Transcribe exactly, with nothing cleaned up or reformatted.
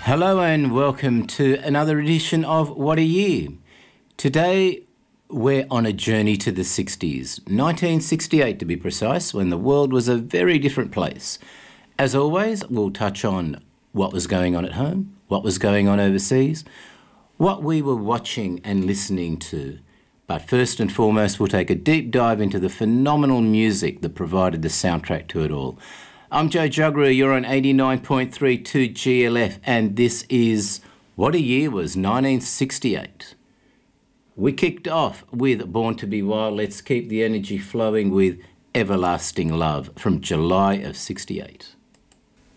Hello and welcome to another edition of What a Year. Today we're on a journey to the sixties, nineteen sixty-eight to be precise, when the world was a very different place. As always, we'll touch on what was going on at home, what was going on overseas, what we were watching and listening to. But first and foremost, we'll take a deep dive into the phenomenal music that provided the soundtrack to it all. I'm Joe Juggeroo, you're on eighty-nine point three two G L F, and this is What a Year Was nineteen sixty-eight. We kicked off with Born to be Wild. Let's keep the energy flowing with Everlasting Love from July of sixty-eight.